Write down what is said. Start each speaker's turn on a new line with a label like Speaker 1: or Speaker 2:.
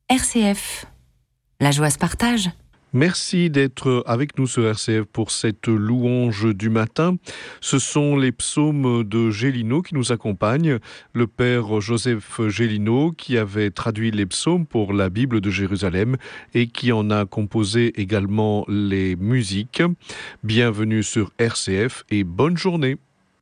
Speaker 1: RCF. La joie se partage.
Speaker 2: Merci d'être avec nous sur RCF pour cette louange du matin. Ce sont les psaumes de Gélineau qui nous accompagnent. Le père Joseph Gélineau qui avait traduit les psaumes pour la Bible de Jérusalem et qui en a composé également les musiques. Bienvenue sur RCF et bonne journée.